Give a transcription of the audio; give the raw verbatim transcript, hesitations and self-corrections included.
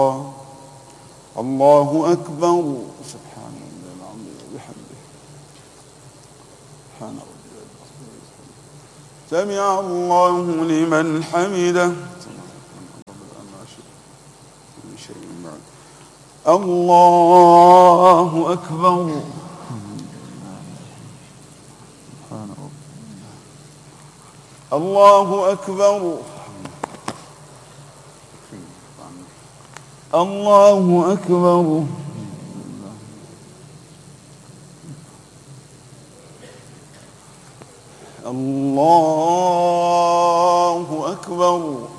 الله أكبر. سبحان الله العظيم وبحمده. سبحان ربي. سمع الله لمن حمده. الله أكبر. الله أكبر. الله أكبر. الله أكبر.